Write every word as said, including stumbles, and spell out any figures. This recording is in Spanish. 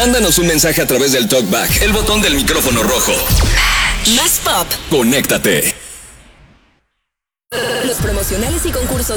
Mándanos un mensaje a través del TalkBack, el botón del micrófono rojo. Más pop. Conéctate. Los promocionales y concursos